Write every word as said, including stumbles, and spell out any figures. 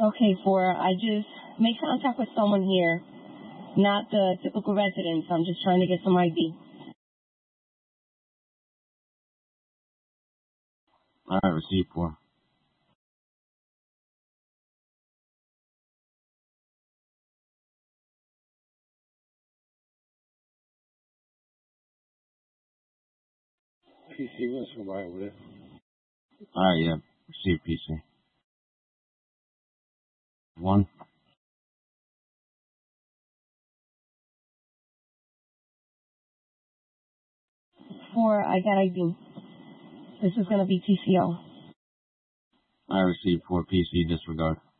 Okay, four. I just make contact with someone here, not the typical residents. I'm just trying to get some I D. All right, receive four. P C, what's somebody over there? All right, yeah, receive P C. One. Four, I got I D. This is going to be T C O. I received four P C, disregard.